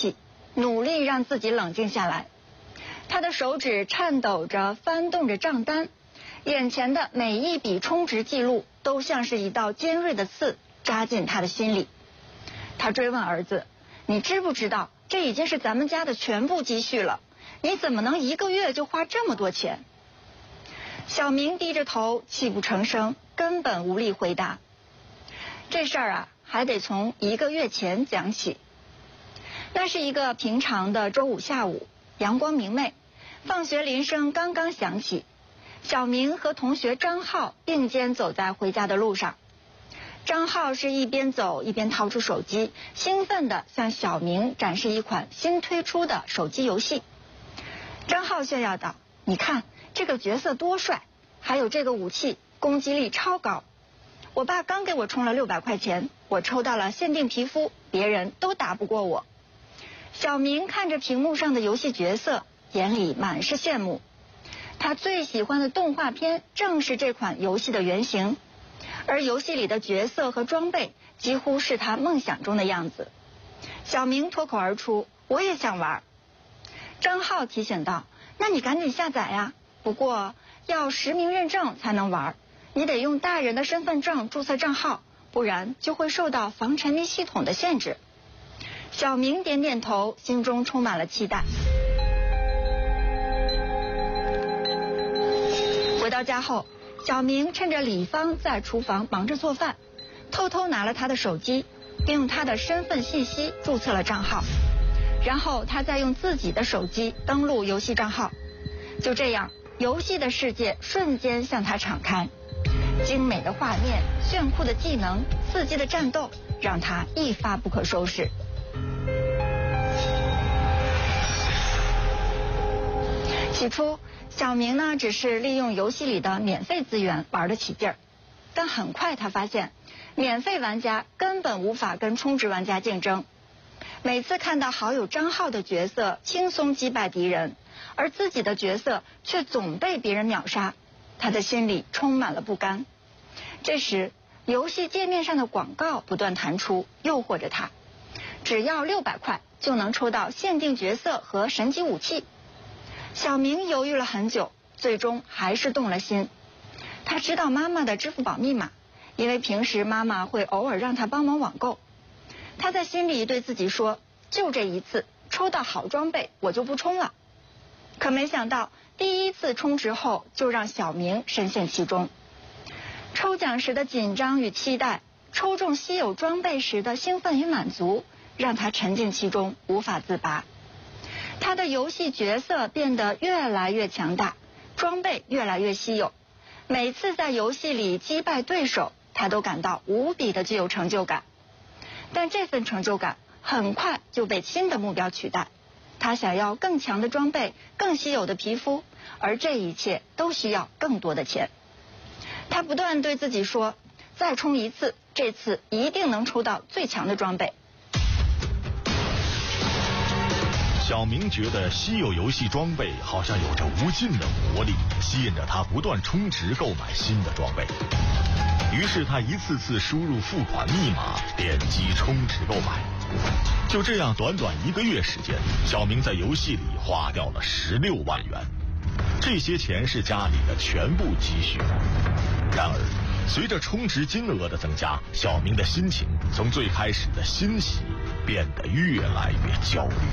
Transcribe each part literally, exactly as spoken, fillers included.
气，努力让自己冷静下来。他的手指颤抖着翻动着账单，眼前的每一笔充值记录都像是一道尖锐的刺扎进他的心里。他追问儿子：你知不知道这已经是咱们家的全部积蓄了？你怎么能一个月就花这么多钱？小明低着头泣不成声，根本无力回答。这事儿啊，还得从一个月前讲起。那是一个平常的周五下午，阳光明媚，放学铃声刚刚响起，小明和同学张浩并肩走在回家的路上。张浩是一边走一边掏出手机，兴奋地向小明展示一款新推出的手机游戏。张浩炫耀道：你看这个角色多帅，还有这个武器攻击力超高。我爸刚给我充了六百块钱，我抽到了限定皮肤，别人都打不过我。小明看着屏幕上的游戏角色，眼里满是羡慕。他最喜欢的动画片正是这款游戏的原型，而游戏里的角色和装备几乎是他梦想中的样子。小明脱口而出：我也想玩。张浩提醒道：那你赶紧下载呀，不过要实名认证才能玩，你得用大人的身份证注册账号，不然就会受到防沉迷系统的限制。小明点点头，心中充满了期待。回到家后，小明趁着李芳在厨房忙着做饭，偷偷拿了他的手机，并用他的身份信息注册了账号，然后他再用自己的手机登录游戏账号。就这样，游戏的世界瞬间向他敞开，精美的画面、炫酷的技能、刺激的战斗，让他一发不可收拾。起初，小明呢只是利用游戏里的免费资源玩得起劲儿，但很快他发现，免费玩家根本无法跟充值玩家竞争。每次看到好友张浩的角色轻松击败敌人，而自己的角色却总被别人秒杀，他的心里充满了不甘。这时，游戏界面上的广告不断弹出，诱惑着他。只要六百块就能抽到限定角色和神级武器。小明犹豫了很久，最终还是动了心。他知道妈妈的支付宝密码，因为平时妈妈会偶尔让他帮忙网购。他在心里对自己说，就这一次，抽到好装备我就不充了。可没想到，第一次充值后就让小明深陷其中。抽奖时的紧张与期待，抽中稀有装备时的兴奋与满足，让他沉浸其中无法自拔。他的游戏角色变得越来越强大，装备越来越稀有。每次在游戏里击败对手，他都感到无比的具有成就感。但这份成就感很快就被新的目标取代。他想要更强的装备、更稀有的皮肤，而这一切都需要更多的钱。他不断对自己说，再充一次，这次一定能抽到最强的装备。 小明觉得稀有游戏装备好像有着无尽的魔力，吸引着他不断充值购买新的装备。于是他一次次输入付款密码，点击充值购买。就这样，短短一个月时间，小明在游戏里花掉了十六万元。这些钱是家里的全部积蓄。然而，随着充值金额的增加，小明的心情从最开始的欣喜变得越来越焦虑。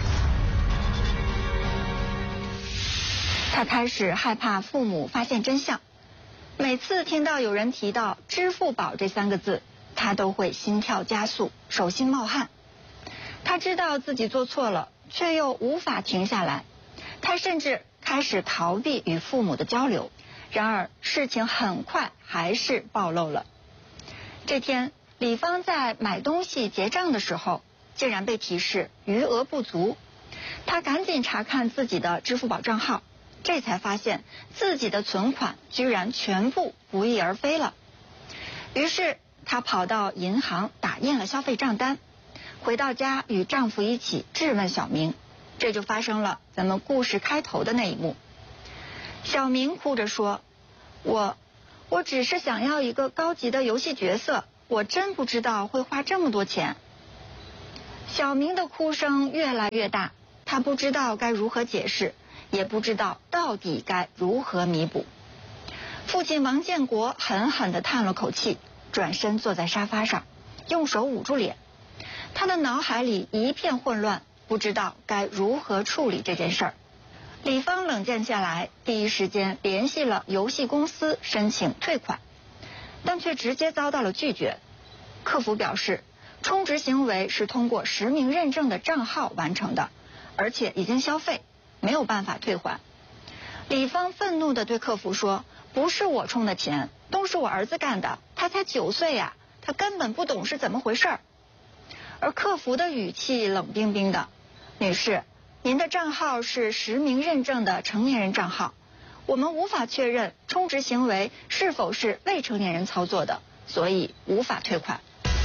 他开始害怕父母发现真相，每次听到有人提到支付宝这三个字，他都会心跳加速，手心冒汗。他知道自己做错了，却又无法停下来。他甚至开始逃避与父母的交流。然而事情很快还是暴露了。这天，李芳在买东西结账的时候，竟然被提示余额不足。他赶紧查看自己的支付宝账号，这才发现自己的存款居然全部不翼而飞了。于是她跑到银行打印了消费账单，回到家与丈夫一起质问小明。这就发生了咱们故事开头的那一幕。小明哭着说，我我只是想要一个高级的游戏角色，我真不知道会花这么多钱。 小明的哭声越来越大，他不知道该如何解释，也不知道到底该如何弥补。父亲王建国狠狠地叹了口气，转身坐在沙发上，用手捂住脸。他的脑海里一片混乱，不知道该如何处理这件事儿。李芳冷静下来，第一时间联系了游戏公司申请退款，但却直接遭到了拒绝。客服表示，充值行为是通过实名认证的账号完成的，而且已经消费，没有办法退还。李芳愤怒地对客服说，不是我充的钱，都是我儿子干的，他才九岁呀，他根本不懂是怎么回事儿。而客服的语气冷冰冰的，女士，您的账号是实名认证的成年人账号，我们无法确认充值行为是否是未成年人操作的，所以无法退款。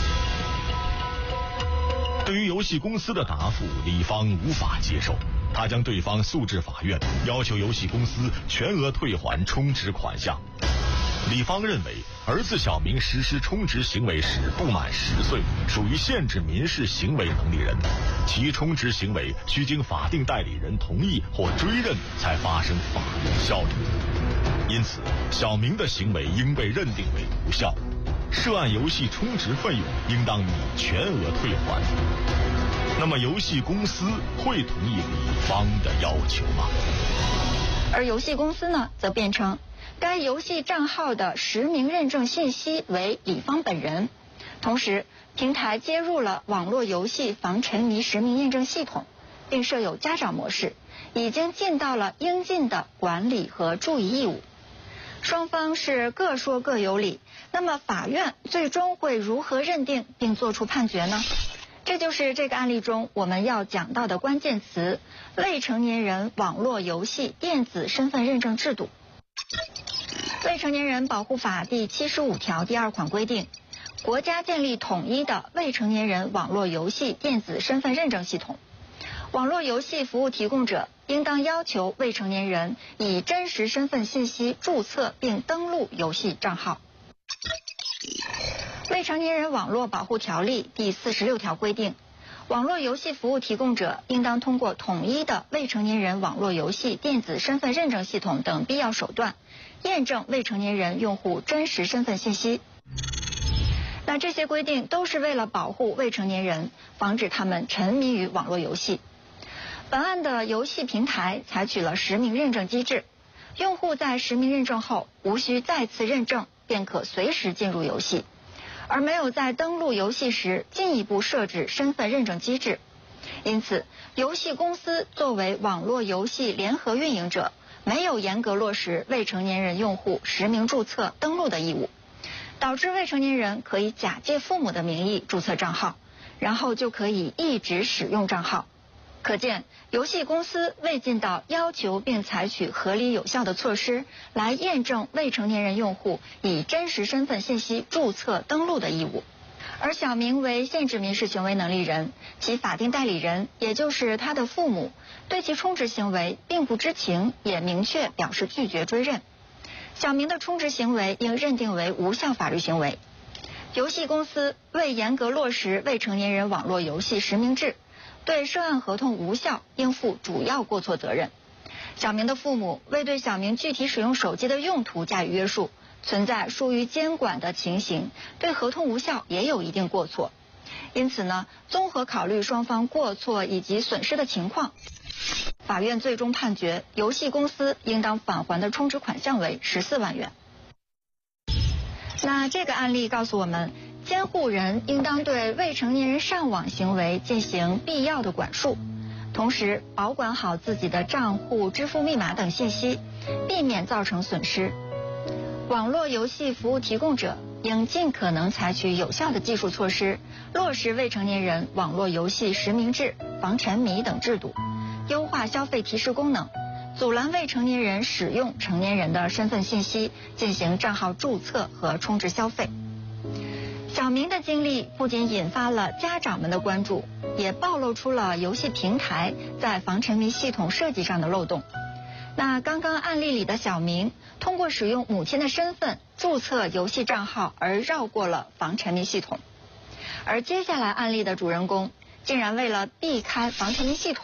对于游戏公司的答复，李芳无法接受，他将对方诉至法院，要求游戏公司全额退还充值款项。李芳认为，儿子小明实施充值行为时不满十岁，属于限制民事行为能力人，其充值行为需经法定代理人同意或追认才发生法律效力，因此小明的行为应被认定为无效，涉案游戏充值费用应当予以全额退还。那么游戏公司会同意李芳的要求吗？ 而游戏公司呢，则辩称该游戏账号的实名认证信息为李芳本人，同时平台接入了网络游戏防沉迷实名验证系统，并设有家长模式，已经尽到了应尽的管理和注意义务。双方是各说各有理，那么法院最终会如何认定并作出判决呢？这就是这个案例中我们要讲到的关键词：未成年人网络游戏电子身份认证制度。未成年人保护法第七十五条第二款规定，国家建立统一的未成年人网络游戏电子身份认证系统。网络游戏服务提供者应当要求未成年人以真实身份信息注册并登录游戏账号。未成年人网络保护条例第四十六条规定，网络游戏服务提供者应当通过统一的未成年人网络游戏电子身份认证系统等必要手段，验证未成年人用户真实身份信息。那这些规定都是为了保护未成年人，防止他们沉迷于网络游戏。本案的游戏平台采取了实名认证机制，用户在实名认证后无需再次认证，便可随时进入游戏，而没有在登录游戏时进一步设置身份认证机制。因此，游戏公司作为网络游戏联合运营者，没有严格落实未成年人用户实名注册登录的义务，导致未成年人可以假借父母的名义注册账号，然后就可以一直使用账号。可见，游戏公司未尽到要求并采取合理有效的措施来验证未成年人用户以真实身份信息注册登录的义务。而小明为限制民事行为能力人，其法定代理人，也就是他的父母，对其充值行为并不知情，也明确表示拒绝追认。小明的充值行为应认定为无效法律行为。游戏公司未严格落实未成年人网络游戏实名制，对涉案合同无效应负主要过错责任。小明的父母未对小明具体使用手机的用途加以约束，存在疏于监管的情形，对合同无效也有一定过错。因此呢，综合考虑双方过错以及损失的情况，法院最终判决游戏公司应当返还的充值款项为十四万元。那这个案例告诉我们，监护人应当对未成年人上网行为进行必要的管束，同时保管好自己的账户、支付密码等信息，避免造成损失。网络游戏服务提供者应尽可能采取有效的技术措施，落实未成年人网络游戏实名制、防沉迷等制度，优化消费提示功能，阻拦未成年人使用成年人的身份信息进行账号注册和充值消费。小明的经历不仅引发了家长们的关注，也暴露出了游戏平台在防沉迷系统设计上的漏洞。那刚刚案例里的小明，通过使用母亲的身份注册游戏账号而绕过了防沉迷系统。而接下来案例的主人公， 竟然为了避开防沉迷系统。